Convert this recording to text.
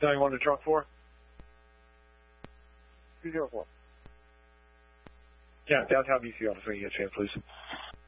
911 to truck 4. 204. Yeah, downtown BC officer, you get a chance, please.